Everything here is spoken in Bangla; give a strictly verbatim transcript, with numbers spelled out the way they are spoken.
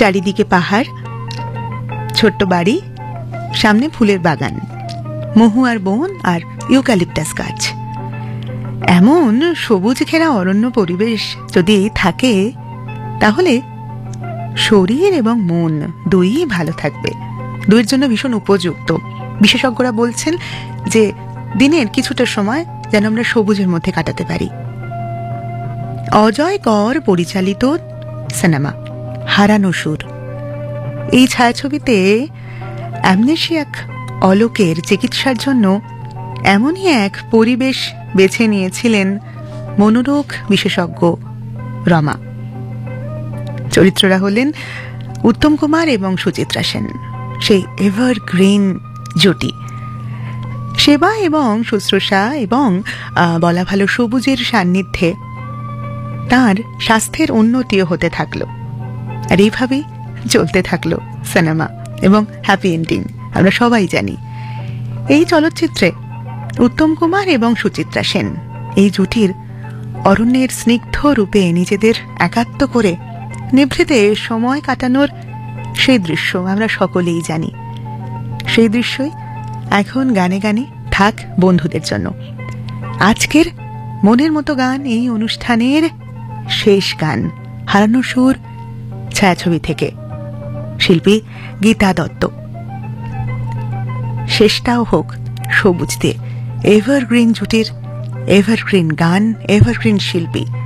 চারিদিকে পাহাড়, ছোট্ট বাড়ি, সামনে ফুলের বাগান, মহুয়ার বন আর ইউক্যালিপটাস গাছ। এমন সবুজ ঘেরা অরণ্য পরিবেশ যদি থাকে তাহলে শরীর এবং মন দুই ভালো থাকবে, দুইয়ের জন্য ভীষণ উপযুক্ত। বিশেষজ্ঞরা বলছেন যে দিনের কিছুটা সময় যেন আমরা সবুজের মধ্যে কাটাতে পারি। অজয় কর পরিচালিত সিনেমা হারানো সুর, এই ছায়াছবিতে অ্যামনেশিয়াক অলোকের চিকিৎসার জন্য এমনই এক পরিবেশ বেছে নিয়েছিলেন মনোরোগ বিশেষজ্ঞ রমা। চরিত্ররা হলেন উত্তম কুমার এবং সুচিত্রা সেন, সেই এভারগ্রিন জুটি। সেবা এবং শুশ্রূষা এবং বলা ভালো সবুজের সান্নিধ্যে তার স্বাস্থ্যের উন্নতিও হতে থাকলো, আর এইভাবেই চলতে থাকলো সিনেমা এবং হ্যাপি এন্ডিং আমরা সবাই জানি। এই চলচ্চিত্রে উত্তম কুমার এবং সুচিত্রা সেন এই জুটির অরণ্যের স্নিগ্ধ রূপে নিজেদের একাত্ম করে নিভৃতে সময় কাটানোর সেই দৃশ্য আমরা সকলেই জানি। সেই দৃশ্যই এখন গানে গানে থাক বন্ধুদের জন্য। আজকের মনের মতো গান এই অনুষ্ঠানের শেষ গান হারানো সুর ছায়াছবি থেকে, শিল্পী গীতা দত্ত। শেষটাও হোক সবুজ দিয়ে, এভারগ্রিন জুটির এভারগ্রিন গান, এভারগ্রিন শিল্পী